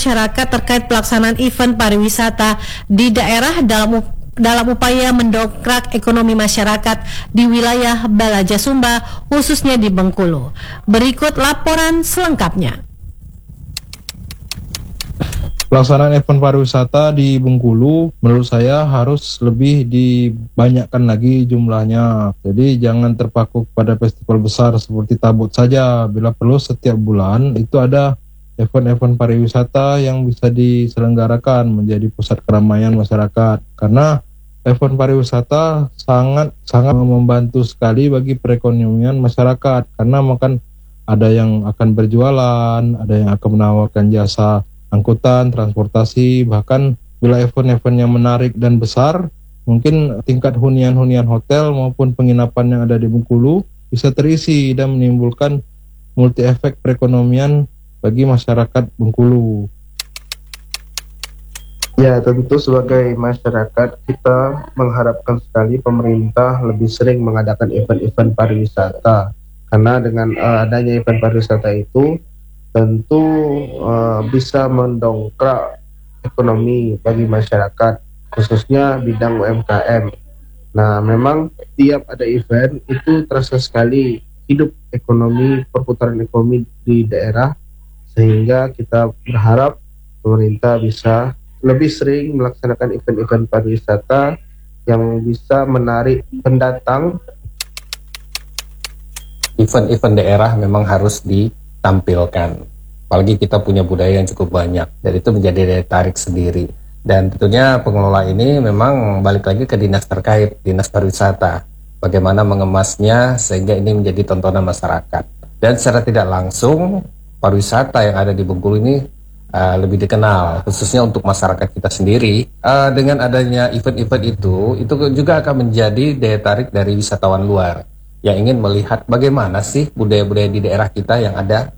masyarakat terkait pelaksanaan event pariwisata di daerah dalam upaya mendongkrak ekonomi masyarakat di wilayah Balaja Sumba, khususnya di Bengkulu. Berikut laporan selengkapnya. Pelaksanaan event pariwisata di Bengkulu menurut saya harus lebih dibanyakkan lagi jumlahnya. Jadi jangan terpaku pada festival besar seperti Tabut saja. Bila perlu setiap bulan itu ada event-event pariwisata yang bisa diselenggarakan menjadi pusat keramaian masyarakat. Karena event pariwisata sangat membantu sekali bagi perekonomian masyarakat. Karena makan ada yang akan berjualan, ada yang akan menawarkan jasa angkutan, transportasi, bahkan bila event-eventnya menarik dan besar, mungkin tingkat hunian-hunian hotel maupun penginapan yang ada di Bengkulu bisa terisi dan menimbulkan multi efek perekonomian bagi masyarakat Bengkulu. Ya, tentu sebagai masyarakat kita mengharapkan sekali pemerintah lebih sering mengadakan event-event pariwisata, karena dengan adanya event pariwisata itu tentu bisa mendongkrak ekonomi bagi masyarakat, khususnya bidang UMKM. Nah, memang tiap ada event itu terasa sekali hidup ekonomi, perputaran ekonomi di daerah, sehingga kita berharap pemerintah bisa lebih sering melaksanakan event-event pariwisata yang bisa menarik pendatang. Event-event daerah memang harus ditampilkan, apalagi kita punya budaya yang cukup banyak, dan itu menjadi daya tarik sendiri. Dan tentunya pengelola ini memang balik lagi ke dinas terkait, dinas pariwisata, bagaimana mengemasnya sehingga ini menjadi tontonan masyarakat. Dan secara tidak langsung pariwisata yang ada di Bengkulu ini lebih dikenal, khususnya untuk masyarakat kita sendiri. Dengan adanya event-event itu juga akan menjadi daya tarik dari wisatawan luar yang ingin melihat bagaimana sih budaya-budaya di daerah kita yang ada.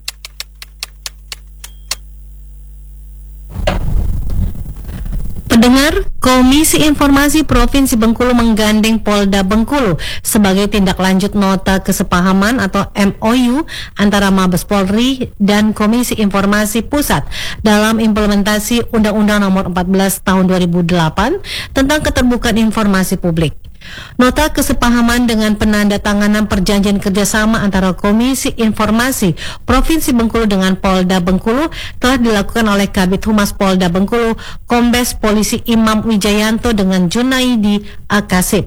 Pendengar, Komisi Informasi Provinsi Bengkulu menggandeng Polda Bengkulu sebagai tindak lanjut nota kesepahaman atau MOU antara Mabes Polri dan Komisi Informasi Pusat dalam implementasi Undang-Undang Nomor 14 Tahun 2008 tentang keterbukaan informasi publik. Nota kesepahaman dengan penandatanganan perjanjian kerjasama antara Komisi Informasi Provinsi Bengkulu dengan Polda Bengkulu telah dilakukan oleh Kabid Humas Polda Bengkulu, Kombes Polisi Imam Wijayanto dengan Junaidi Akasib.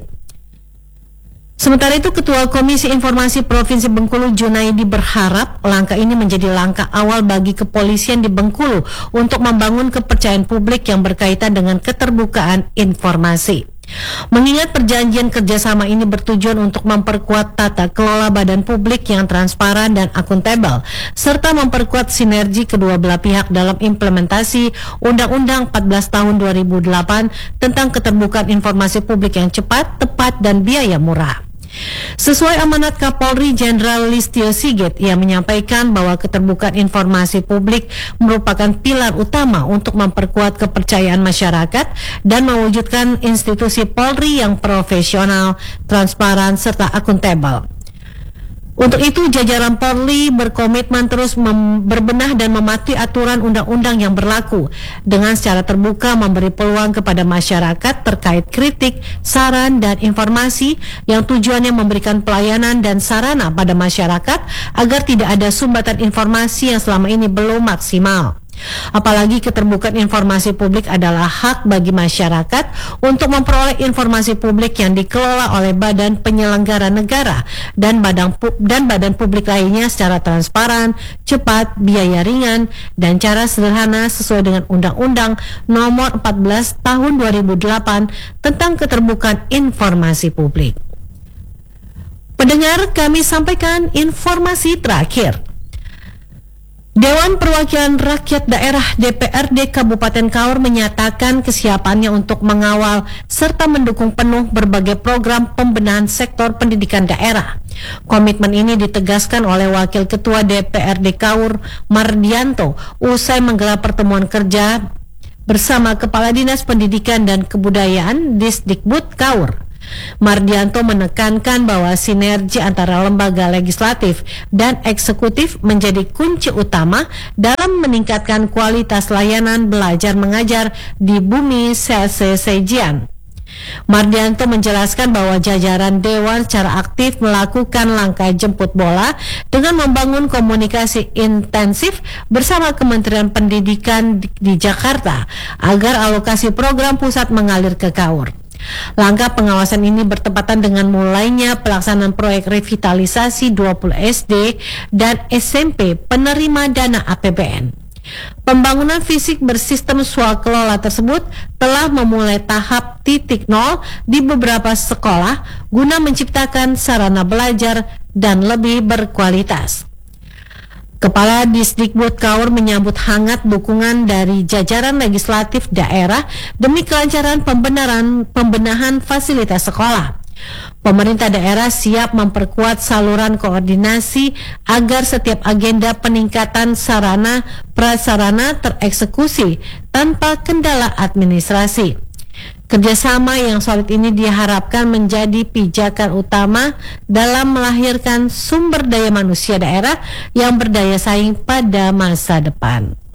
Sementara itu, Ketua Komisi Informasi Provinsi Bengkulu Junaidi berharap langkah ini menjadi langkah awal bagi kepolisian di Bengkulu untuk membangun kepercayaan publik yang berkaitan dengan keterbukaan informasi. Mengingat perjanjian kerjasama ini bertujuan untuk memperkuat tata kelola badan publik yang transparan dan akuntabel, serta memperkuat sinergi kedua belah pihak dalam implementasi Undang-Undang 14 Tahun 2008 tentang keterbukaan informasi publik yang cepat, tepat, dan biaya murah. Sesuai amanat Kapolri Jenderal Listio Sigit, ia menyampaikan bahwa keterbukaan informasi publik merupakan pilar utama untuk memperkuat kepercayaan masyarakat dan mewujudkan institusi Polri yang profesional, transparan, serta akuntabel. Untuk itu, jajaran Polri berkomitmen terus berbenah dan mematuhi aturan undang-undang yang berlaku dengan secara terbuka memberi peluang kepada masyarakat terkait kritik, saran, dan informasi yang tujuannya memberikan pelayanan dan sarana pada masyarakat agar tidak ada sumbatan informasi yang selama ini belum maksimal. Apalagi keterbukaan informasi publik adalah hak bagi masyarakat untuk memperoleh informasi publik yang dikelola oleh badan penyelenggara negara dan badan publik lainnya secara transparan, cepat, biaya ringan, dan cara sederhana sesuai dengan Undang-Undang Nomor 14 Tahun 2008 tentang keterbukaan informasi publik. Pendengar, kami sampaikan informasi terakhir. Dewan Perwakilan Rakyat Daerah DPRD Kabupaten Kaur menyatakan kesiapannya untuk mengawal serta mendukung penuh berbagai program pembenahan sektor pendidikan daerah. Komitmen ini ditegaskan oleh Wakil Ketua DPRD Kaur, Mardianto, usai menggelar pertemuan kerja bersama Kepala Dinas Pendidikan dan Kebudayaan Disdikbud Kaur. Mardianto menekankan bahwa sinergi antara lembaga legislatif dan eksekutif menjadi kunci utama dalam meningkatkan kualitas layanan belajar mengajar di bumi Sejian. Mardianto menjelaskan bahwa jajaran Dewan secara aktif melakukan langkah jemput bola dengan membangun komunikasi intensif bersama Kementerian Pendidikan di Jakarta agar alokasi program pusat mengalir ke KAUR. Langkah pengawasan ini bertepatan dengan mulainya pelaksanaan proyek revitalisasi 20 SD dan SMP penerima dana APBN. Pembangunan fisik bersistem swakelola tersebut telah memulai tahap titik nol di beberapa sekolah guna menciptakan sarana belajar dan lebih berkualitas. Kepala Disdikbud KAUR menyambut hangat dukungan dari jajaran legislatif daerah demi kelancaran pembenahan fasilitas sekolah. Pemerintah daerah siap memperkuat saluran koordinasi agar setiap agenda peningkatan sarana prasarana tereksekusi tanpa kendala administrasi. Kerjasama yang solid ini diharapkan menjadi pijakan utama dalam melahirkan sumber daya manusia daerah yang berdaya saing pada masa depan.